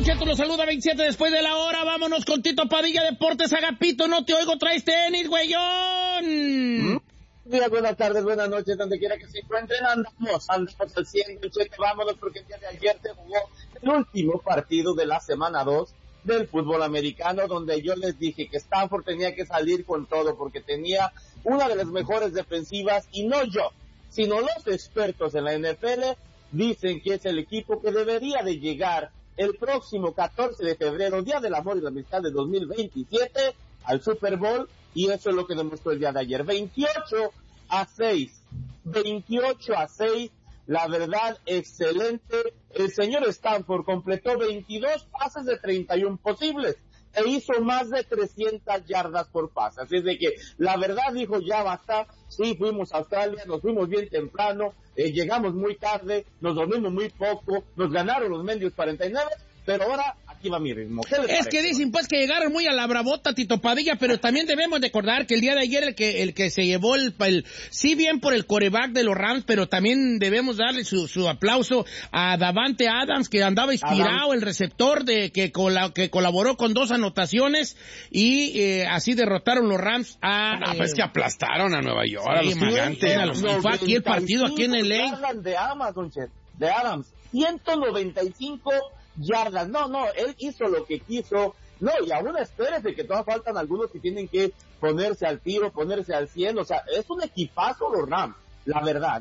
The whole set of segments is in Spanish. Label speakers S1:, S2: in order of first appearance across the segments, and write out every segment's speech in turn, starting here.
S1: Cheto, los saluda 27 después de la hora. Vámonos con Tito Padilla, Deportes Agapito. No te oigo, traes tenis, güeyón.
S2: Buenas tardes, buenas noches, donde quiera que se encuentren. Andamos al 100, Cheto. Vámonos porque el día de ayer se jugó el último partido de la semana 2 del fútbol americano, donde yo les dije que Stanford tenía que salir con todo porque tenía una de las mejores defensivas, y no yo, sino los expertos en la NFL dicen que es el equipo que debería de llegar el próximo 14 de febrero, Día del Amor y la Amistad de 2027, al Super Bowl, y eso es lo que demostró el día de ayer. 28-6, la verdad, excelente. El señor Stanford completó 22 pases de 31 posibles e hizo más de 300 yardas por pase. Así es de que, la verdad, dijo, ya basta. Sí, fuimos a Australia, nos fuimos bien temprano, llegamos muy tarde, nos dormimos muy poco, nos ganaron los mendios 49, pero ahora aquí va mi ritmo.
S1: Es que dicen pues que llegaron muy a la bravota, Tito Padilla, pero también debemos recordar que el día de ayer el que se llevó sí bien por el quarterback de los Rams, pero también debemos darle su aplauso a Davante Adams, que andaba inspirado, el receptor que colaboró con 2 anotaciones, y así derrotaron los Rams a...
S3: pues que aplastaron a Nueva York, a los gigantes.
S1: Fue aquí el partido, aquí en LA.
S2: De Adams, 195 yardas. No, él hizo lo que quiso. No, y aún espérese que todavía faltan algunos que tienen que ponerse al tiro, ponerse al 100. O sea, es un equipazo los Rams, la verdad,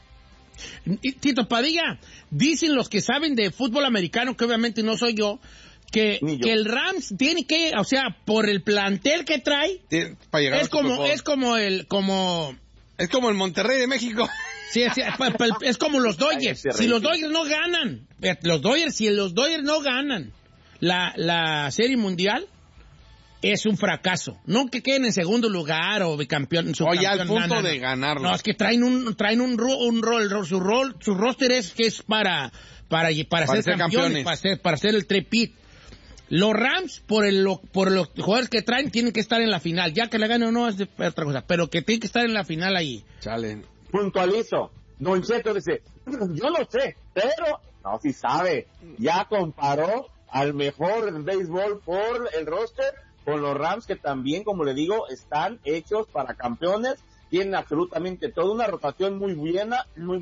S1: Tito Padilla, dicen los que saben de fútbol americano, que obviamente no soy yo, que el Rams tiene que, o sea, por el plantel que trae,
S3: para llegar
S1: es como el
S3: Monterrey de México.
S1: Sí, es como los Dodgers. Si los Dodgers no ganan, si los Dodgers no ganan la Serie Mundial, es un fracaso. No que queden en segundo lugar o bicampeón.
S3: Ya al punto de ganarlo.
S1: No, es que traen un rol, su roster es que es para ser campeones, para ser el trepit. Los Rams, por los jugadores que traen, tienen que estar en la final. Ya que la gane o no es de otra cosa, pero que tienen que estar en la final ahí.
S3: Chale.
S2: Puntualizo. Don Cheto dice, yo no sé, pero no, sí sabe. Ya comparó al mejor en béisbol por el roster con los Rams, que también, como le digo, están hechos para campeones. Tienen absolutamente toda una rotación muy buena.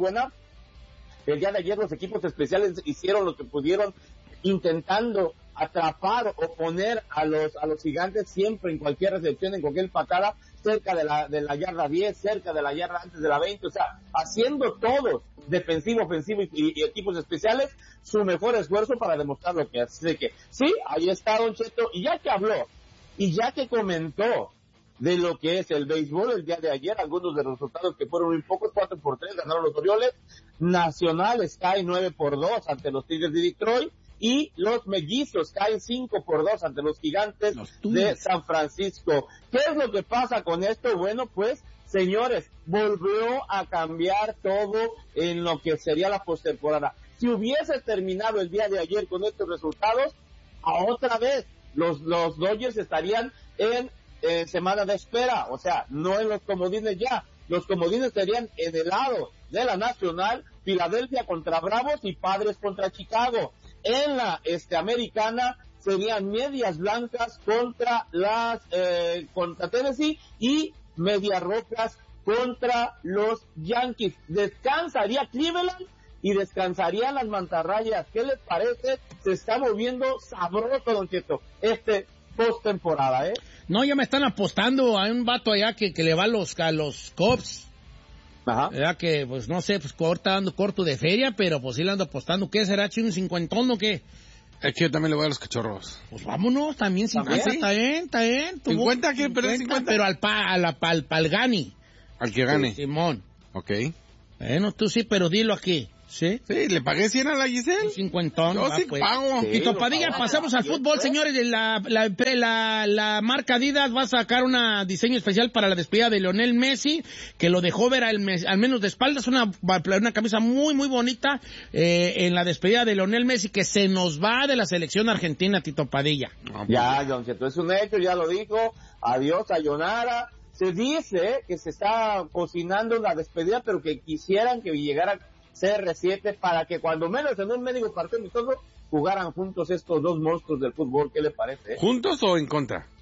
S2: El día de ayer los equipos especiales hicieron lo que pudieron, intentando atrapar o poner a los gigantes siempre en cualquier recepción, en cualquier patada, cerca de la yarda 10, cerca de la yarda antes de la 20, o sea, haciendo todos, defensivo, ofensivo y equipos especiales, su mejor esfuerzo para demostrar lo que hace. Así que, sí, ahí está Don Cheto, y ya que habló, y ya que comentó de lo que es el béisbol el día de ayer, algunos de los resultados que fueron muy pocos, 4-3 ganaron los Orioles, Nacional cae 9-2 ante los Tigres de Detroit, y los Mellizos caen 5-2 ante los Gigantes de San Francisco. ¿Qué es lo que pasa con esto? Bueno, pues, señores, volvió a cambiar todo en lo que sería la postemporada. Si hubiese terminado el día de ayer con estos resultados, otra vez los Dodgers estarían en semana de espera, o sea, no en los comodines ya. Los comodines serían en el lado de la Nacional, Filadelfia contra Bravos y Padres contra Chicago. En la americana serían Medias Blancas contra contra Tennessee y Medias Rojas contra los Yankees. Descansaría Cleveland y descansarían las Mantarrayas. ¿Qué les parece? Se está moviendo sabroso, Don Cheto, postemporada,
S1: No, ya me están apostando a un vato allá que le va a los Cubs.
S2: Ajá.
S1: ¿Verdad? Que, pues, no sé, pues, ahorita dando corto de feria, pero pues sí le ando apostando. ¿Qué será, chino? ¿50 o qué?
S3: Es que yo también le voy a los Cachorros.
S1: Pues vámonos, también 50, ¿sí? Está bien.
S3: ¿50 qué? Pero 50.
S1: Pero al Gani.
S3: Al que gane.
S1: Sí, Simón.
S3: Ok.
S1: Bueno, tú sí, pero dilo aquí. ¿Sí?
S3: Sí, le pagué 100 a la Giselle.
S1: 50.
S3: Yo sí
S1: pues
S3: pago.
S1: Sí, Tito Padilla, pasamos al fútbol, señores. La marca Adidas va a sacar un diseño especial para la despedida de Lionel Messi, que lo dejó ver al menos de espaldas, una camisa muy, muy bonita, en la despedida de Lionel Messi, que se nos va de la selección argentina, Tito Padilla.
S2: Ya, Don Cheto, es un hecho, ya lo dijo. Adiós, sayonara. Se dice que se está cocinando una despedida, pero que quisieran que llegara CR7 para que cuando menos en un medio partido amistoso jugaran juntos estos dos monstruos del fútbol. ¿Qué le parece?
S3: ¿Juntos o en contra?